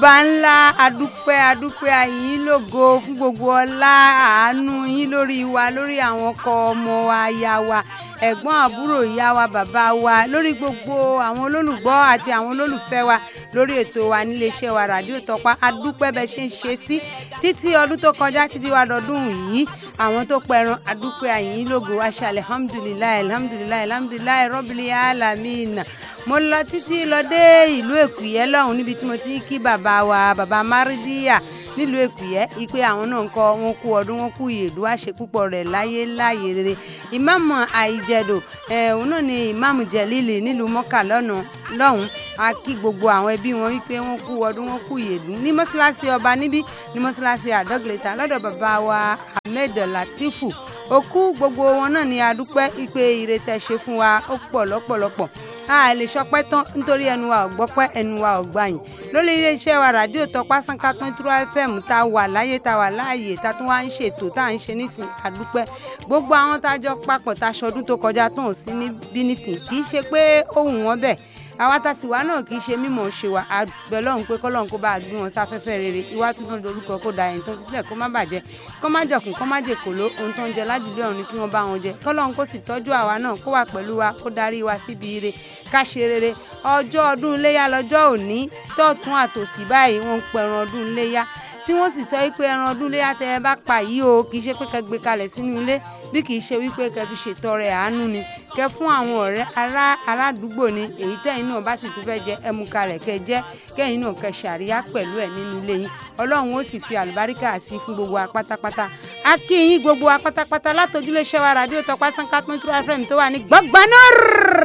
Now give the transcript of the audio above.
ọba ńlá adúpẹ́ àyìn lógo fún gbogbo ọlá àánú yín lórí wa lórí àwọn ọkọ ọmọ wa aya wa ẹ̀gbọ́n àbúrò ìyá wa bàbá wa lórí gbogbo àwọn olólùgbọ́ àti àwọn olólùfẹ́ wa lórí ètò wa níléeṣẹ́ wa Ràdíò Tọ́pá adúpẹ́ bẹ ṣe ń ṣe sí títí ọdún tó kọjá títí wa dọdún yìí àwọn tó pẹran adúpẹ́ àyìn lógo aṣa alhamdulilayi rabbil alamin. Mo lọ títí lọ dé ìlú Èkúyẹ́ lọ́hùn níbi tí mo ti kí bàbá wa bàbá Márídíà nílùú Èkúyẹ́ ipe àwọn náà ń kọ wọn kú ọdún wọn kú ìyèdú àṣẹ púpọ̀ rẹ̀ láyé rere. Ìmáàmù Àìjẹ̀dò òun náà ni ìmáàmù Jẹ̀lílì nílùú Mọ́kà lọ́hùn a kí gbogbo àwọn ẹbí wọn wípé wọn kú ọdún wọn kú ìyèdú ní mọ́ṣáláṣí ọba níbí ní mọ́ṣáláṣí àdọ́gìlẹ́ta lọ́dọ̀ bàbá wa Ahmed Latifu òkú gbogbo wọn náà ni adúpẹ́ ipe ìrètẹ̀ ṣe fún wa ó pọ̀ lọ́pọ̀lọpọ̀ a lè sọpẹ́ tán nítorí ẹnu wa ò gbọ́pẹ́ ẹnu wa ò gbàyìn lórí iléeṣẹ́ wa Ràdíò Tọ́pá Sanka 23 FM tá wà láyé tá wà láàyè tá tún wá ń ṣètò tá à ń ṣe nísìn adúpẹ́ gbogbo àwọn tájọ papọ̀ tá aṣọdún tó kọjá tán ò sí níbí nísìn kì í ṣe pé ohun wọn bẹ́ẹ̀ àwa tá sì wá náà kì í ṣe mímọ̀ ṣe wà àbẹ̀ lọ́hùn pé kọ́lọ́hùn kó bá gbé wọn sáfẹ́fẹ́ rere ìwà tuntun lórúkọ kó da ẹ̀yìn tó fi sílẹ̀ kó má bàjẹ́ kó má jọkùn kó má jèkòló ohun tó ń jẹ lájúlé ọ̀run ni kí wọ́n bá wọn jẹ kọ́lọ́hùn kó sì tọ́jú àwa náà kó wà pẹ̀lú wa kó darí wa síbi ire ká ṣe rere ọjọ́ ọdún iléyá lọ́jọ́ òní tọ̀tún àtòsí báyìí wọ́n ń pẹran ọdún iléyá tí wọ́n sì sọ wípé ẹran ọdún iléyá tẹ́ ẹ bá pa yìí o kì í ṣe pé kẹ́ gbé kalẹ̀ sínú ilé bí kì í ṣe wípé kẹ́ fi ṣètọrẹ àánú ni kẹ́ fún àwọn ọ̀rẹ́ aládùúgbò ni èyí tẹ́yin náà bá sì tún fẹ́ jẹ ẹmu kalẹ̀ kẹ́ jẹ kẹ́yin náà kẹ́ ṣàríyá pẹ̀lú ẹ̀ nínú ilé yín Ọlọ́run ó sì fi àlùbáríkà sí fún gbogbo wa pátápátá a kí yín gbogbo wa pátápátá látòjúlé iṣẹ́ wa Ràdíò Tọ́pá Sanka 23 FM tó wà ní Gbọ̀gánà.